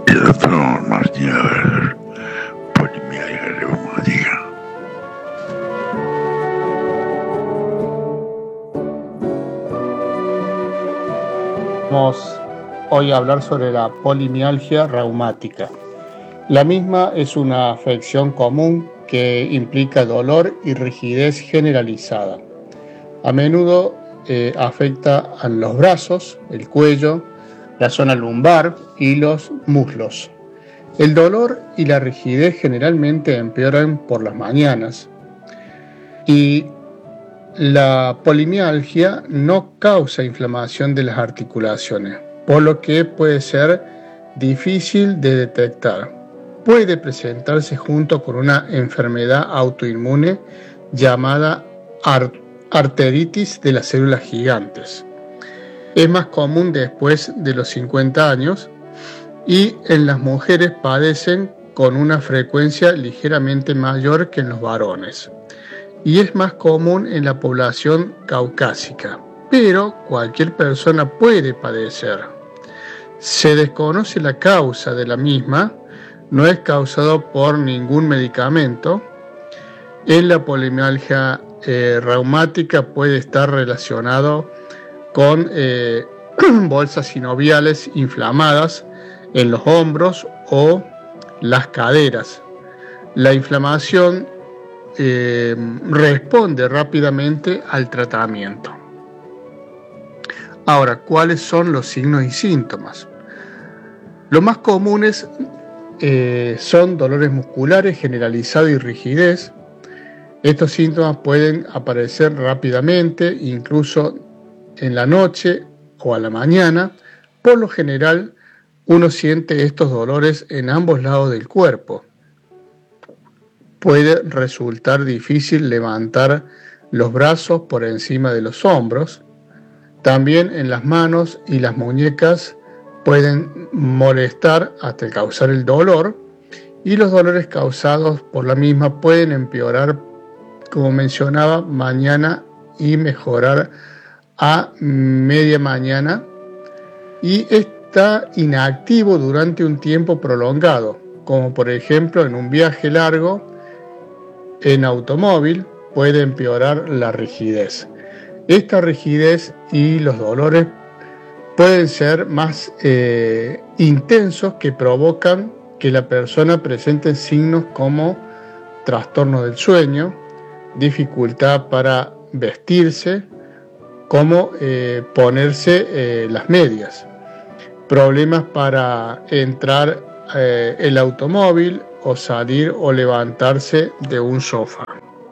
El doctor Martín Aver, polimialgia reumática. Vamos hoy a hablar sobre la polimialgia reumática. La misma es una afección común que implica dolor y rigidez generalizada. A menudo afecta a los brazos, el cuello, la zona lumbar y los muslos. El dolor y la rigidez generalmente empeoran por las mañanas y la polimialgia no causa inflamación de las articulaciones, por lo que puede ser difícil de detectar. Puede presentarse junto con una enfermedad autoinmune llamada arteritis de las células gigantes. Es más común después de los 50 años y en las mujeres padecen con una frecuencia ligeramente mayor que en los varones. Y es más común en la población caucásica, pero cualquier persona puede padecer. Se desconoce la causa de la misma, no es causado por ningún medicamento. En la polimialgia reumática puede estar relacionado con bolsas sinoviales inflamadas en los hombros o las caderas. La inflamación responde rápidamente al tratamiento. Ahora, ¿cuáles son los signos y síntomas? Los más comunes son dolores musculares generalizados y rigidez. Estos síntomas pueden aparecer rápidamente, incluso en la noche o a la mañana. Por lo general, uno siente estos dolores en ambos lados del cuerpo. Puede resultar difícil levantar los brazos por encima de los hombros. También en las manos y las muñecas pueden molestar hasta causar el dolor, y los dolores causados por la misma pueden empeorar, como mencionaba, mañana y mejorar a media mañana, y está inactivo durante un tiempo prolongado, como por ejemplo en un viaje largo en automóvil. Puede empeorar la rigidez. Esta rigidez y los dolores pueden ser más intensos, que provocan que la persona presente signos como trastorno del sueño, dificultad para vestirse, como ponerse las medias, problemas para entrar el automóvil o salir o levantarse de un sofá.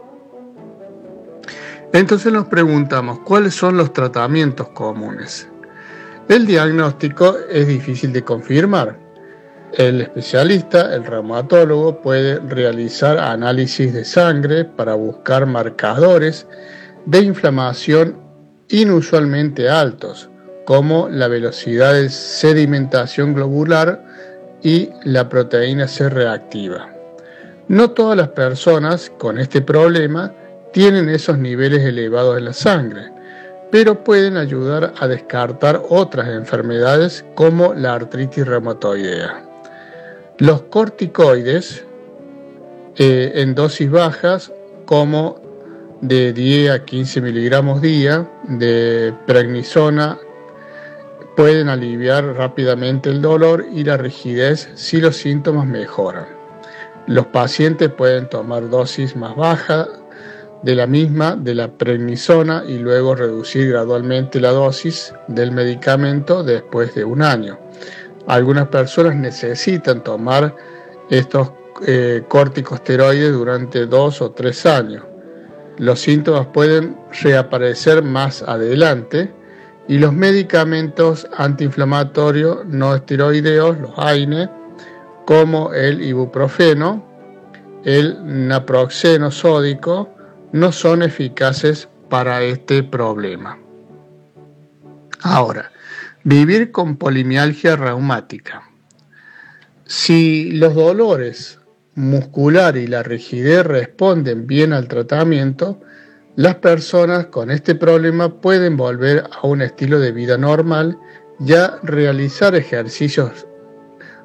Entonces nos preguntamos, ¿cuáles son los tratamientos comunes? El diagnóstico es difícil de confirmar. El especialista, el reumatólogo, puede realizar análisis de sangre para buscar marcadores de inflamación inusualmente altos, como la velocidad de sedimentación globular y la proteína C reactiva. No todas las personas con este problema tienen esos niveles elevados en la sangre, pero pueden ayudar a descartar otras enfermedades como la artritis reumatoidea. Los corticoides en dosis bajas, como de 10 a 15 miligramos día de prednisona, pueden aliviar rápidamente el dolor y la rigidez si los síntomas mejoran. Los pacientes pueden tomar dosis más bajas de la prednisona, y luego reducir gradualmente la dosis del medicamento después de un año. Algunas personas necesitan tomar estos corticosteroides durante 2 o 3 años. Los síntomas pueden reaparecer más adelante, y los medicamentos antiinflamatorios no esteroideos, los AINE, como el ibuprofeno, el naproxeno sódico, no son eficaces para este problema. Ahora, vivir con polimialgia reumática. Si los dolores musculares y la rigidez responden bien al tratamiento, las personas con este problema pueden volver a un estilo de vida normal, ya realizar ejercicios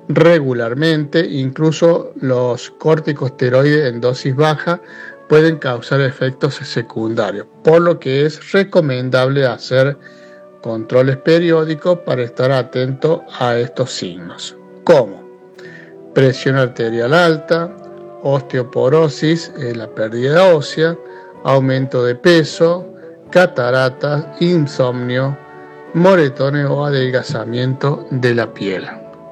regularmente. Incluso los corticosteroides en dosis baja pueden causar efectos secundarios, por lo que es recomendable hacer controles periódicos para estar atento a estos signos, como presión arterial alta, osteoporosis, la pérdida ósea, aumento de peso, cataratas, insomnio, moretones o adelgazamiento de la piel.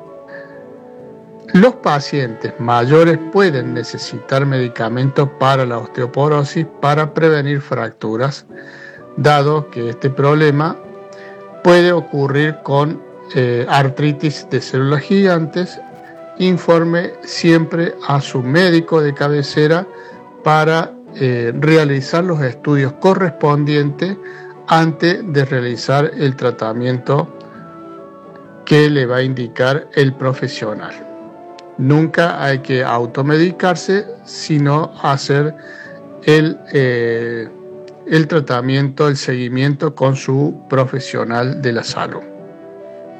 Los pacientes mayores pueden necesitar medicamentos para la osteoporosis para prevenir fracturas, dado que este problema puede ocurrir con artritis de células gigantes. Informe siempre a su médico de cabecera para realizar los estudios correspondientes antes de realizar el tratamiento que le va a indicar el profesional. Nunca hay que automedicarse, sino hacer el tratamiento, el seguimiento con su profesional de la salud.